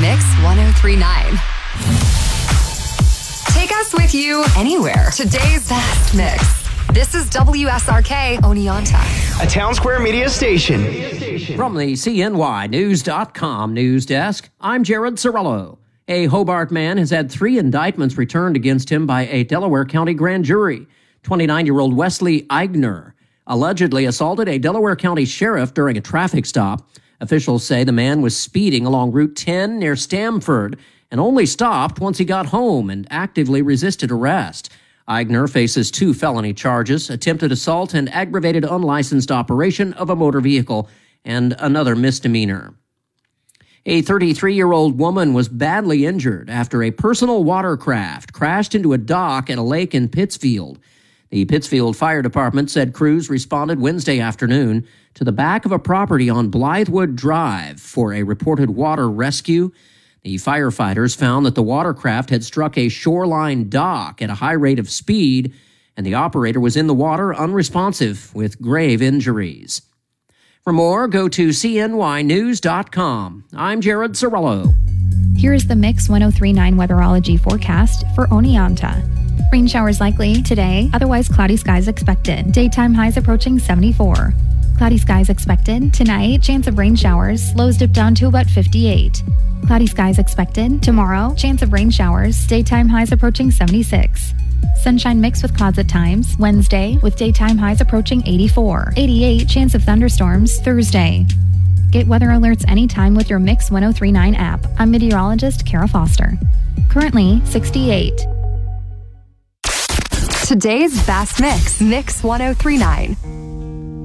Mix 1039. Take us with you anywhere. Today's best mix. This is WSRK Oneonta, a Town Square Media station. From the CNYnews.com news desk, I'm Jared Sorello. A Hobart man has had 3 indictments returned against him by a Delaware County grand jury. 29-year-old Wesley Eigner allegedly assaulted a Delaware County sheriff during a traffic stop. Officials say the man was speeding along Route 10 near Stamford and only stopped once he got home and actively resisted arrest. Eigner faces 2 felony charges, attempted assault and aggravated unlicensed operation of a motor vehicle, and another misdemeanor. A 33-year-old woman was badly injured after a personal watercraft crashed into a dock at a lake in Pittsfield. The Pittsfield Fire Department said crews responded Wednesday afternoon to the back of a property on Blythewood Drive for a reported water rescue. The firefighters found that the watercraft had struck a shoreline dock at a high rate of speed, and the operator was in the water unresponsive with grave injuries. For more, go to CNYnews.com. I'm Jared Sorello. Here's the Mix 1039 weatherology forecast for Oneonta. Rain showers likely today, otherwise cloudy skies expected. Daytime highs approaching 74. Cloudy skies expected. Tonight, chance of rain showers. Lows dip down to about 58. Cloudy skies expected. Tomorrow, chance of rain showers. Daytime highs approaching 76. Sunshine mixed with clouds at times. Wednesday, with daytime highs approaching 84. 88, chance of thunderstorms. Thursday. Get weather alerts anytime with your Mix 1039 app. I'm meteorologist Kara Foster. Currently, 68. Today's best mix, Mix 1039.